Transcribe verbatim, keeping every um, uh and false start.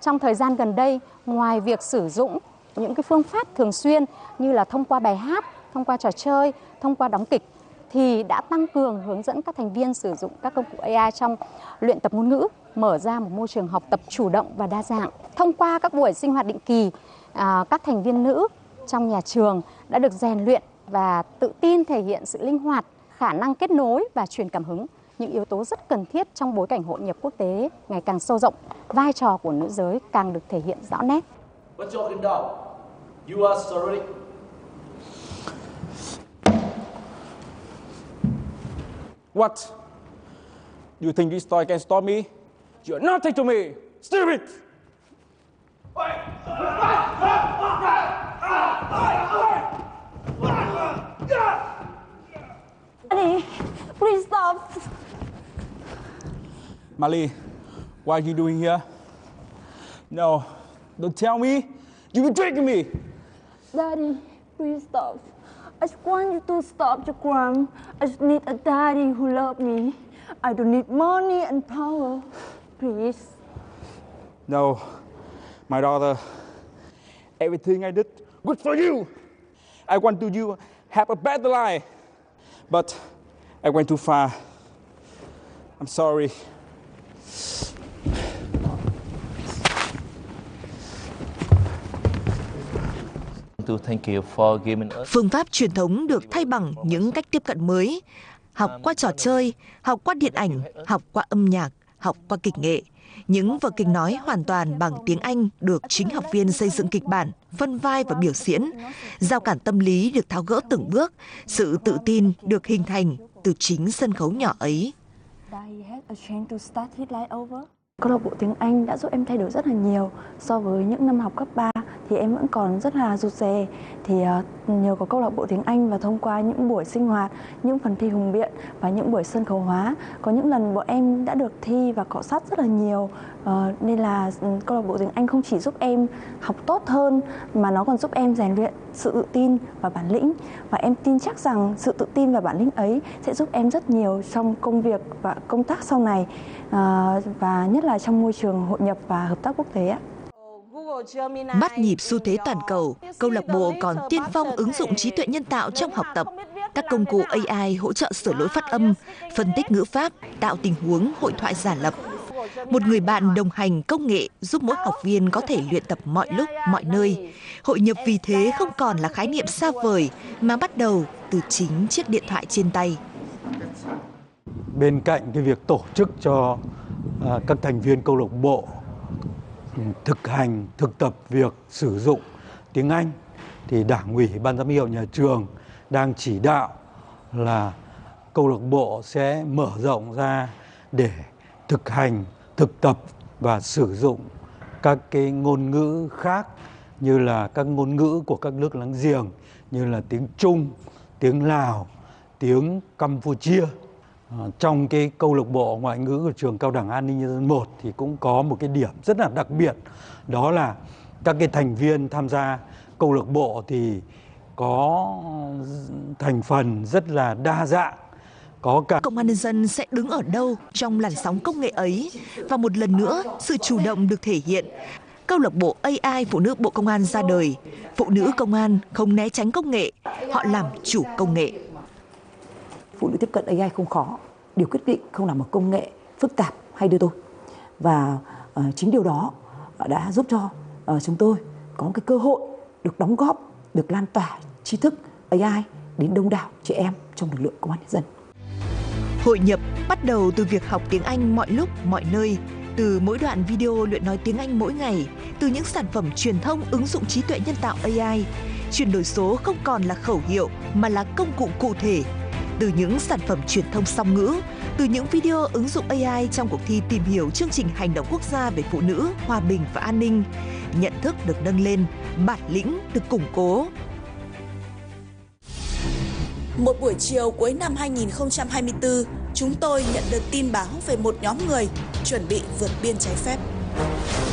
Trong thời gian gần đây, ngoài việc sử dụng những cái phương pháp thường xuyên như là thông qua bài hát, thông qua trò chơi, thông qua đóng kịch, thì đã tăng cường hướng dẫn các thành viên sử dụng các công cụ a i trong luyện tập ngôn ngữ, mở ra một môi trường học tập chủ động và đa dạng. Thông qua các buổi sinh hoạt định kỳ, các thành viên nữ trong nhà trường đã được rèn luyện và tự tin thể hiện sự linh hoạt, khả năng kết nối và truyền cảm hứng, những yếu tố rất cần thiết trong bối cảnh hội nhập quốc tế ngày càng sâu rộng. Vai trò của nữ giới càng được thể hiện rõ nét. What? You think this toy can stop me? You're nothing to me, stupid! Daddy, please stop. Mali, what are you doing here? No, don't tell me. You betrayed me. Daddy, please stop. I just want you to stop your crime. I just need a daddy who loves me. I don't need money and power. Please. No, my daughter. Everything I did, good for you. I want to you have a better life. But I went too far. I'm sorry. Phương pháp truyền thống được thay bằng những cách tiếp cận mới. Học qua trò chơi, học qua điện ảnh, học qua âm nhạc, học qua kịch nghệ. Những vở kịch nói hoàn toàn bằng tiếng Anh được chính học viên xây dựng kịch bản, phân vai và biểu diễn. Rào cản tâm lý được tháo gỡ từng bước, sự tự tin được hình thành từ chính sân khấu nhỏ ấy. Câu lạc bộ tiếng Anh đã giúp em thay đổi rất là nhiều. So với những năm học cấp ba thì em vẫn còn rất là rụt rè. Thì uh, nhờ có câu lạc bộ tiếng Anh và thông qua những buổi sinh hoạt, những phần thi hùng biện và những buổi sân khấu hóa, có những lần bọn em đã được thi và cọ sát rất là nhiều. Uh, nên là uh, câu lạc bộ tiếng Anh không chỉ giúp em học tốt hơn mà nó còn giúp em rèn luyện sự tự tin và bản lĩnh. Và em tin chắc rằng sự tự tin và bản lĩnh ấy sẽ giúp em rất nhiều trong công việc và công tác sau này. Uh, và nhất là trong môi trường hội nhập và hợp tác quốc tế ạ. Bắt nhịp xu thế toàn cầu, câu lạc bộ còn tiên phong ứng dụng trí tuệ nhân tạo trong học tập. Các công cụ a i hỗ trợ sửa lỗi phát âm, phân tích ngữ pháp, tạo tình huống hội thoại giả lập. Một người bạn đồng hành công nghệ giúp mỗi học viên có thể luyện tập mọi lúc, mọi nơi. Hội nhập vì thế không còn là khái niệm xa vời mà bắt đầu từ chính chiếc điện thoại trên tay. Bên cạnh cái việc tổ chức cho à, các thành viên câu lạc bộ thực hành, thực tập việc sử dụng tiếng Anh, thì Đảng ủy, Ban giám hiệu nhà trường đang chỉ đạo là câu lạc bộ sẽ mở rộng ra để thực hành, thực tập và sử dụng các cái ngôn ngữ khác như là các ngôn ngữ của các nước láng giềng như là tiếng Trung, tiếng Lào, tiếng Campuchia. À, trong cái câu lạc bộ ngoại ngữ của trường Cao đẳng An ninh Nhân dân một thì cũng có một cái điểm rất là đặc biệt, đó là các cái thành viên tham gia câu lạc bộ thì có thành phần rất là đa dạng. Có cả Công an nhân dân sẽ đứng ở đâu trong làn sóng công nghệ ấy, và một lần nữa sự chủ động được thể hiện. Câu lạc bộ a i Phụ nữ Bộ Công an ra đời. Phụ nữ công an không né tránh công nghệ, họ làm chủ công nghệ. Phụ nữ tiếp cận a i không khó, điều quyết định không nằm ở công nghệ phức tạp hay đưa tôi. Và uh, chính điều đó đã giúp cho uh, chúng tôi có cái cơ hội được đóng góp, được lan tỏa tri thức a i đến đông đảo chị em trong lực lượng công an nhân dân. Hội nhập bắt đầu từ việc học tiếng Anh mọi lúc, mọi nơi, từ mỗi đoạn video luyện nói tiếng Anh mỗi ngày, từ những sản phẩm truyền thông ứng dụng trí tuệ nhân tạo a i. Chuyển đổi số không còn là khẩu hiệu mà là công cụ cụ thể. Từ những sản phẩm truyền thông song ngữ, từ những video ứng dụng a i trong cuộc thi tìm hiểu chương trình hành động quốc gia về phụ nữ, hòa bình và an ninh, nhận thức được nâng lên, bản lĩnh được củng cố. Một buổi chiều cuối năm hai nghìn không trăm hai mươi tư, chúng tôi nhận được tin báo về một nhóm người chuẩn bị vượt biên trái phép.